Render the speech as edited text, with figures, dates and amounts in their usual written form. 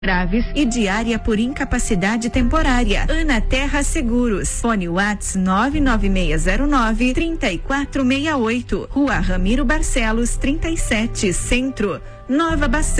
graves e diária por incapacidade temporária. Ana Terra Seguros. Fone Whats 99609-3468. Rua Ramiro Barcelos, 37, Centro, Nova Bassã.